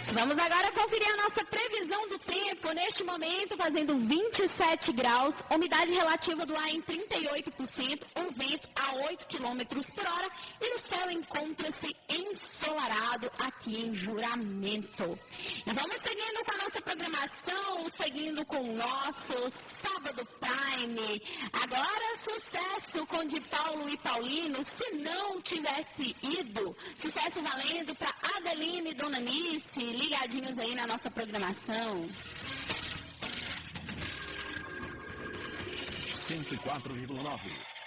Vamos agora conferir a nossa previsão do tempo. Neste momento, fazendo 27 graus, umidade relativa do ar em 38%, um vento a 8 km por hora e o céu encontra-se ensolarado aqui em Juramento. E vamos seguindo com a nossa programação, seguindo com o nosso Sábado Prime. Agora, sucesso com de Paulo e Paulino, se não tivesse ido. Sucesso valendo para Adeline e Dona Nice, ligadinhos aí na nossa programação. 104,9.